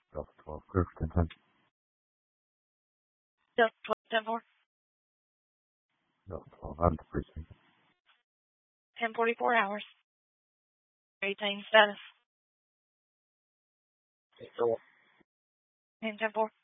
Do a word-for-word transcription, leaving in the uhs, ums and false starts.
Delta twelve, clear for ten ten. Delta twelve, ten four. Delta twelve, out of the precinct. ten forty-four hours. eighteen status. Control. ten ten four.